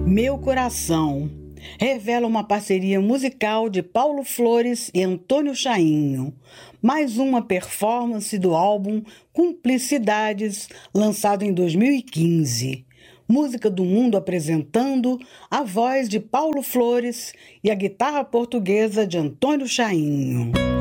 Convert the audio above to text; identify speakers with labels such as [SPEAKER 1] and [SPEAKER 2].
[SPEAKER 1] Meu Coração revela uma parceria musical de Paulo Flores e Antônio Chainho. Mais uma performance do álbum Cumplicidades, lançado em 2015. Música do Mundo apresentando a voz de Paulo Flores e a guitarra portuguesa de Antônio Chainho.